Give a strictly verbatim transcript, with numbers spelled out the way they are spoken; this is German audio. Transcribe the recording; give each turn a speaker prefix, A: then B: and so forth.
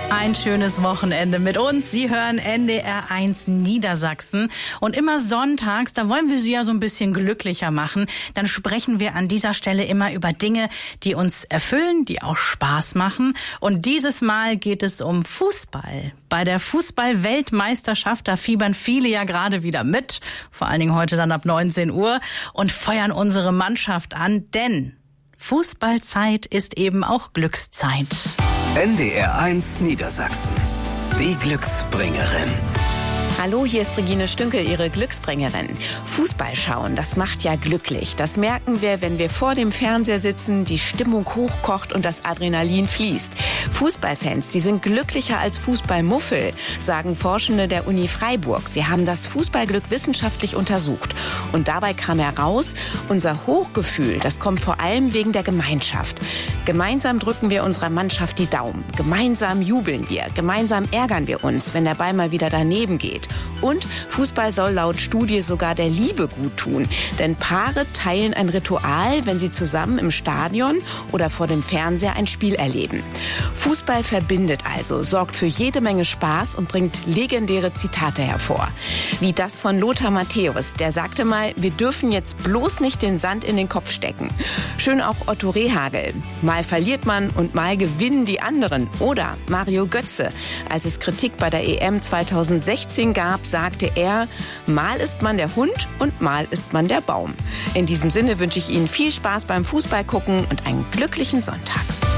A: Ein schönes Wochenende mit uns. Sie hören N D R eins Niedersachsen. Und immer sonntags, da wollen wir Sie ja so ein bisschen glücklicher machen. Dann sprechen wir an dieser Stelle immer über Dinge, die uns erfüllen, die auch Spaß machen. Und dieses Mal geht es um Fußball. Bei der Fußball-Weltmeisterschaft, da fiebern viele ja gerade wieder mit. Vor allen Dingen heute dann ab neunzehn Uhr und feuern unsere Mannschaft an. Denn Fußballzeit ist eben auch Glückszeit.
B: N D R eins Niedersachsen. Die Glücksbringerin.
C: Hallo, hier ist Regine Stünkel, Ihre Glücksbringerin. Fußball schauen, das macht ja glücklich. Das merken wir, wenn wir vor dem Fernseher sitzen, die Stimmung hochkocht und das Adrenalin fließt. Fußballfans, die sind glücklicher als Fußballmuffel, sagen Forschende der Uni Freiburg. Sie haben das Fußballglück wissenschaftlich untersucht. Und dabei kam heraus, unser Hochgefühl, das kommt vor allem wegen der Gemeinschaft. Gemeinsam drücken wir unserer Mannschaft die Daumen. Gemeinsam jubeln wir. Gemeinsam ärgern wir uns, wenn der Ball mal wieder daneben geht. Und Fußball soll laut Studie sogar der Liebe gut tun. Denn Paare teilen ein Ritual, wenn sie zusammen im Stadion oder vor dem Fernseher ein Spiel erleben. Fußball verbindet also, sorgt für jede Menge Spaß und bringt legendäre Zitate hervor. Wie das von Lothar Matthäus, der sagte mal, wir dürfen jetzt bloß nicht den Sand in den Kopf stecken. Schön auch Otto Rehhagel. Mal verliert man und mal gewinnen die anderen. Oder Mario Götze. Als es Kritik bei der E M zweitausendsechzehn gab, sagte er, mal ist man der Hund und mal ist man der Baum. In diesem Sinne wünsche ich Ihnen viel Spaß beim Fußball gucken und einen glücklichen Sonntag.